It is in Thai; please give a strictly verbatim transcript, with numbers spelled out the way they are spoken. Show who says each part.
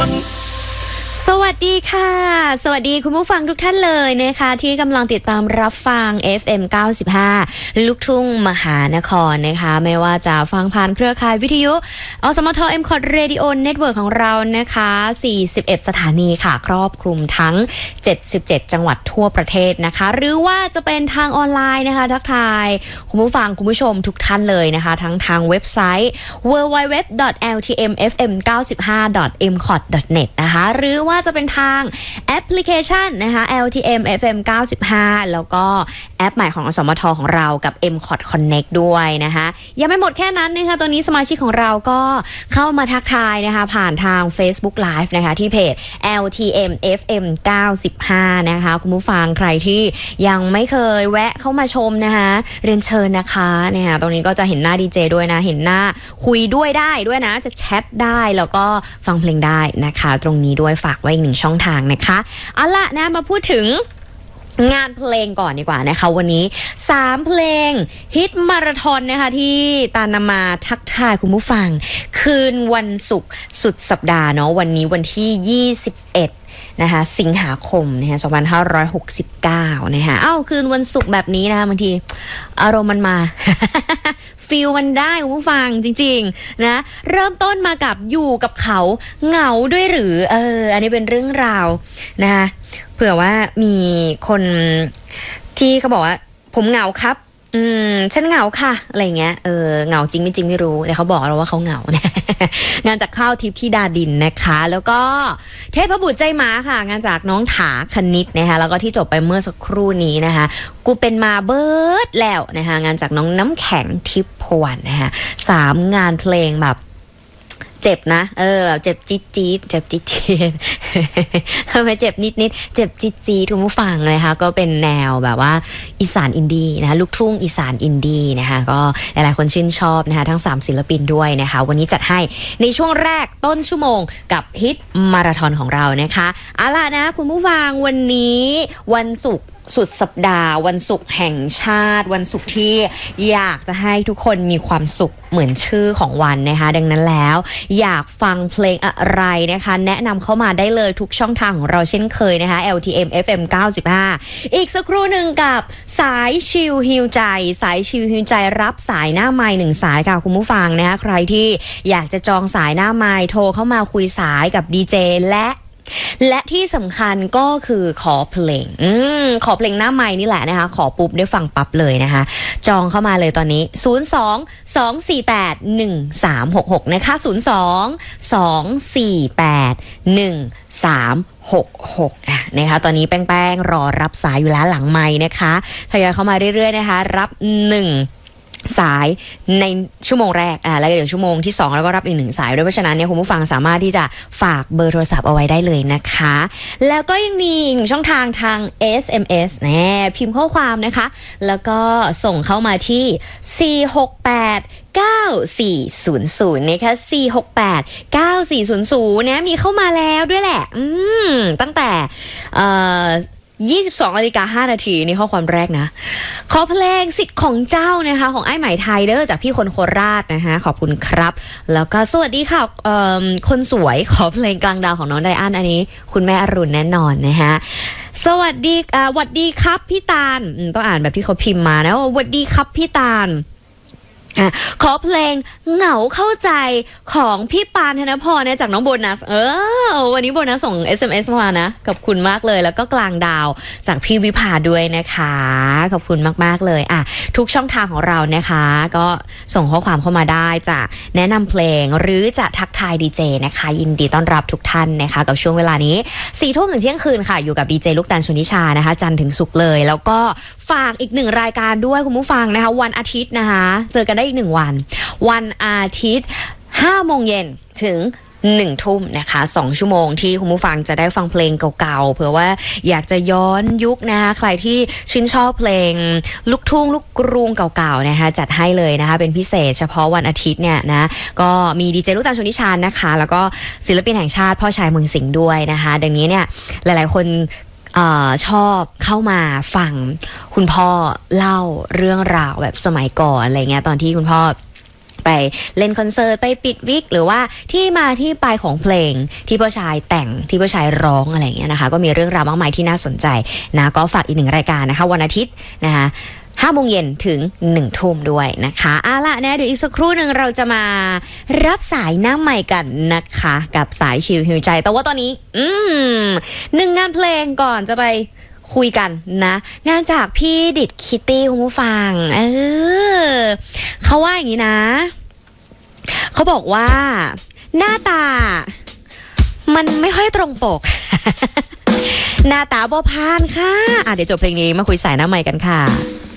Speaker 1: น
Speaker 2: สวัสดีค่ะสวัสดีคุณผู้ฟังทุกท่านเลยนะคะที่กำลังติดตามรับฟัง เอฟ เอ็ม เก้าสิบห้า ลูกทุ่งมหานครนะคะไม่ว่าจะฟังผ่านเครือข่ายวิทยุอสมท เอ็ม คอท Radio Network ของเรานะคะสี่สิบเอ็ดสถานีค่ะครอบคลุมทั้งเจ็ดสิบเจ็ดจังหวัดทั่วประเทศนะคะหรือว่าจะเป็นทางออนไลน์นะคะทักทายคุณผู้ฟังคุณผู้ชมทุกท่านเลยนะคะทั้งทางเว็บไซต์ ดับเบิลยู ดับเบิลยู ดับเบิลยู ดอท แอล ที เอ็ม เอฟ เอ็ม เก้าสิบห้า ดอท เอ็ม คอท ดอท เน็ต นะคะหรือว่าจะเป็นทางแอปพลิเคชันนะคะ แอล ที เอ็ม เอฟ เอ็ม เก้าสิบห้า แล้วก็แอปใหม่ของอสมทของเรากับ เอ็ม คอท Connect ด้วยนะคะยังไม่หมดแค่นั้นนะคะตัวนี้สมาชิกของเราก็เข้ามาทักทายนะคะผ่านทาง Facebook Live นะคะที่เพจ แอล ที เอ็ม เอฟ เอ็ม เก้าสิบห้า นะคะคุณผู้ฟังใครที่ยังไม่เคยแวะเข้ามาชมนะคะเรียนเชิญนะคะเนี่ยตรงนี้ก็จะเห็นหน้าดีเจด้วยนะเห็นหน้าคุยด้วยได้ด้วยนะจะแชทได้แล้วก็ฟังเพลงได้นะคะตรงนี้ด้วยฝากไว้อีกหนึ่งช่องทางนะคะเอาล่ะนะมาพูดถึงงานเพลงก่อนดีกว่านะคะวันนี้สามเพลงฮิตมาราธอนนะคะที่ตานำมาทักทายคุณผู้ฟังคืนวันศุกร์สุดสัปดาห์เนาะวันนี้วันที่ยี่สิบเอ็ดนะคะสิงหาคมนะคะสองพันห้าร้อยหกสิบเก้านะคะเอ้าคืนวันศุกร์แบบนี้นะคะบางทีอารมณ์มันมา ฟีลมันได้คุณผู้ฟังจริงๆนะเริ่มต้นมากับอยู่กับเขาเหงาด้วยหรือเอออันนี้เป็นเรื่องราวนะคะเผื่อว่ามีคนที่เขาบอกว่าผมเหงาครับอืมฉันเหงาค่ะอะไรเงี้ยเออเหงาจริงไม่จริงไม่รู้แต่เขาบอกเราว่าเขาเหงา งานจากข้าวทิพย์ที่ดาดินนะคะแล้วก็เทพบุตรใจหมาค่ะงานจากน้องถาคณิตนะคะแล้วก็ที่จบไปเมื่อสักครู่นี้นะคะกูเป็นมาเบิร์ดแล้วนะคะงานจากน้องน้ำแข็งทิพย์พวันนะคะสามงานเพลงแบบเจ็บนะเออเจ็บจี๊ดจี๊ดเจ็บจี๊ดจี๊ดทำไมเจ็บนิดนิดเจ็บจี๊ดจี๊ดทุกผู้ฟังนะคะก็เป็นแนวแบบว่าอีสานอินดี้นะคะลูกทุ่งอีสานอินดี้นะคะก็หลายๆคนชื่นชอบนะคะทั้งสามศิลปินด้วยนะคะวันนี้จัดให้ในช่วงแรกต้นชั่วโมงกับฮิตมาราธอนของเรานะคะเอาล่ะนะคุณผู้ฟังวันนี้วันศุกร์สุดสัปดาห์วันศุกร์แห่งชาติวันศุกร์ที่อยากจะให้ทุกคนมีความสุขเหมือนชื่อของวันนะคะดังนั้นแล้วอยากฟังเพลงอะไรนะคะแนะนำเข้ามาได้เลยทุกช่องทางของเราเช่นเคยนะคะ แอล ที เอ็ม เอฟ เอ็ม เก้าสิบห้า อีกสักครู่หนึ่งกับสายชิลฮิวใจสายชิลฮิวใจรับสายหน้าไมค์หนึ่งสายค่ะคุณผู้ฟังนะคะใครที่อยากจะจองสายหน้าไมค์โทรเข้ามาคุยสายกับดีเจและและที่สำคัญก็คือขอเพลงอืมขอเพลงหน้าไมค์นี่แหละนะคะขอปุ๊บได้ฟังปั๊บเลยนะคะจองเข้ามาเลยตอนนี้ศูนย์ สอง สอง สี่ แปด หนึ่ง สาม หก หกนะคะศูนย์ สอง สอง สี่ แปด หนึ่ง สาม หก หกอ่ะนะคะตอนนี้แป้งๆรอรับสายอยู่แล้วหลังไมค์นะคะทยอยเข้ามาเรื่อยๆนะคะรับหนึ่งสายในชั่วโมงแรกอ่าแล้วเดี๋ยวชั่วโมงที่สองแล้วก็รับอีกหนึ่งสายด้วยเพราะฉะนั้นเนี่ยคุณผู้ฟังสามารถที่จะฝากเบอร์โทรศัพท์เอาไว้ได้เลยนะคะแล้วก็ยังมีอีกช่องทางทาง เอส เอ็ม เอส แน่พิมพ์ข้อความนะคะแล้วก็ส่งเข้ามาที่สี่ หก แปด เก้า สี่ ศูนย์ ศูนย์นะคะสี่ หก แปด เก้า สี่ ศูนย์ ศูนย์นะมีเข้ามาแล้วด้วยแหละอืมตั้งแต่เอ่อยี่สิบสองนาฬิกาห้านาทีนี่ข้อความแรกนะขอเพลงสิทธิ์ของเจ้านะคะของไอ้ไหมไทยเด้อจากพี่คนโคราชนะคะขอบคุณครับแล้วก็สวัสดีค่ะคนสวยขอเพลงกลางดาวของน้องไดอันอันนี้คุณแม่อรุณแน่นอนนะคะสวัสดีอ่าสวัสดีครับพี่ตาลต้องอ่านแบบที่เขาพิมพ์มานะสวัสดีครับพี่ตาลขอเพลงเหงาเข้าใจของพี่ปานธนพรนะจากน้องโบนัสเออวันนี้โบนัสส่ง เอส เอ็ม เอส มานะขอบคุณมากเลยแล้วก็กลางดาวจากพี่วิภาด้วยนะคะขอบคุณมากๆเลยอ่ะทุกช่องทางของเรานะคะก็ส่งข้อความเข้ามาได้จะแนะนำเพลงหรือจะทักทายดีเจนะคะยินดีต้อนรับทุกท่านนะคะกับช่วงเวลานี้สี่ทุ่มถึงเที่ยงคืนค่ะอยู่กับดีเจลูกตาลชนิชานะคะจันทร์ถึงศุกร์เลยแล้วก็ฝากอีกหนึ่งรายการด้วยคุณผู้ฟังนะคะวันอาทิตย์นะคะเจอกันได้อีกหนึ่งวันวันอาทิตย์ห้าโมงเย็นถึงหนึ่งทุ่มนะคะสองชั่วโมงที่คุณผู้ฟังจะได้ฟังเพลงเก่าๆเผื่อว่าอยากจะย้อนยุคนะคะใครที่ชื่นชอบเพลงลูกทุ่งลูกกรุงเก่าๆนะคะจัดให้เลยนะคะเป็นพิเศษเฉพาะวันอาทิตย์เนี่ยนะก็มีดีเจลูกตาลชนิชานนะคะแล้วก็ศิลปินแห่งชาติพ่อชายเมืองสิงห์ด้วยนะคะดังนี้เนี่ยหลายๆคนเอ่อชอบเข้ามาฟังคุณพ่อเล่าเรื่องราวแบบสมัยก่อนอะไรเงี้ยตอนที่คุณพ่อไปเล่นคอนเสิร์ตไปปิดวิกหรือว่าที่มาที่ไปของเพลงที่ผู้ชายแต่งที่ผู้ชายร้องอะไรอย่างเงี้ยนะคะก็มีเรื่องราวมากมายที่น่าสนใจนะก็ฝากอีกหนึ่งรายการนะคะวันอาทิตย์นะคะห้าโมงเย็นถึงหนึ่งทุ่มด้วยนะคะเอาล่ะนะเดี๋ยวอีกสักครู่หนึ่งเราจะมารับสายหน้าใหม่กันนะคะกับสายชิลฮิวใจแต่ว่าตอนนี้อืมหนึ่งงานเพลงก่อนจะไปคุยกันนะงานจากพี่ดิดคิตตี้คุณผู้ฟังเออเขาว่าอย่างนี้นะเขาบอกว่าหน้าตามันไม่ค่อยตรงปก หน้าตาบ่พานค่ะอ่ะเดี๋ยวจบเพลงนี้มาคุยสายหน้าใหม่กันค่ะ